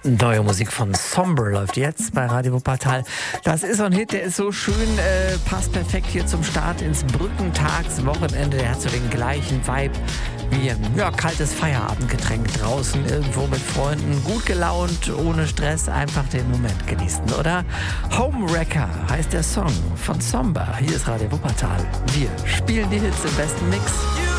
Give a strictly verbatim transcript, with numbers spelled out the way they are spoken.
Neue Musik von Somber läuft jetzt bei Radio Wuppertal. Das ist so ein Hit, der ist so schön, äh, passt perfekt hier zum Start ins Brückentagswochenende. Der hat so den gleichen Vibe wie ein ja, kaltes Feierabendgetränk draußen, irgendwo mit Freunden, gut gelaunt, ohne Stress, einfach den Moment genießen, oder? Homewrecker heißt der Song von Somber. Hier ist Radio Wuppertal. Wir spielen die Hits im besten Mix.